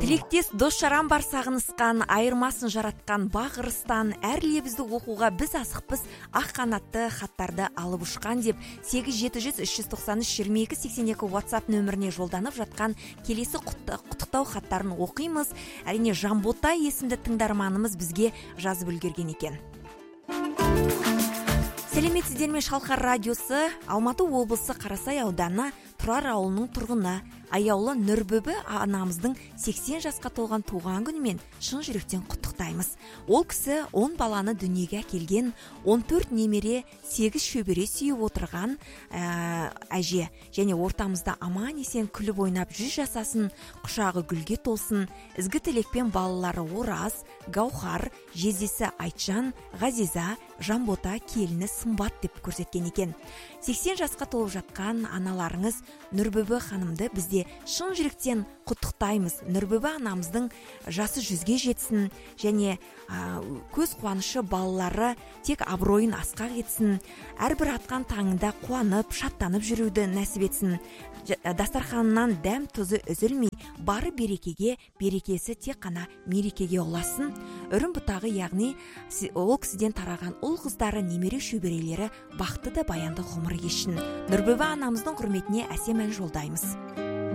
Тилектес дос жаран бар сағынысқан, айырмасын жаратқан бағырыстан, әр лебізді оқуға біз асықпыз, ақ қанатты хаттарды алып ұшқан деп 8700-393-2282 WhatsApp нөміріне жолданып жатқан келесі құттықтау хаттарын оқимыз. Әрине Жанбота есімді тыңдарманымыз бізге жазып үлгерген екен. Сәлеметсіздер ме, Шалқар радиосы, Алматы облысы Қарасай ауданы Тұрар ауылының тұрғыны аяулы Нұрбөбі анамыздың 80 жасқа толған туған күнімен шын жүректен құттықтаймыз. Ол кісі 10 баланы дүниеге әкелген, 14 немере, 8 шөбере сүйіп отырған әже, және ортамызда аман есен күліп ойнап 100 жасасын, құшағы гүлге толсын. Ізгі тілекпен балалары Ораз, Гаухар, жездесі Айтжан, Ғазиза, Жанбота, келіні Сымбат деп көрсеткен екен. 80 жасқа толып жатқан аналарыңыз Нұрбөбі ханымды бізде шын жүректен құттықтаймыз. Нұрбөбі анамыздың жасы 100-ге жетсін, және көз қуанышы балалары тек абыройын асқақ етсін. Әрбір атқан таңында қуанып, шаттанып жүруді нәсіп етсін. Дастарханынан дәм тұзы үзілмей, бары берекеге, берекесі тек қана мерекеге ұласын. Үрім бұтағы, яғни ол кісіден тараған ұл қыздары, немере шөберелері бақытты да баянды ғұмыр кешсін. Нұрбөбі анамыздың құрметіне әсем ән жолдаймыз.